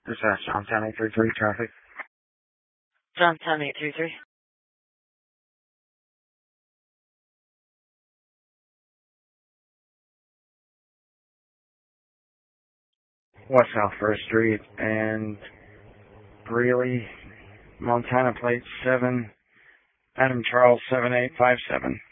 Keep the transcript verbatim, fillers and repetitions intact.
This is Johnstown eight three three traffic. Johnstown eight three three. West South First Street and Greeley, Montana plate seven, Adam Charles seven eight five seven.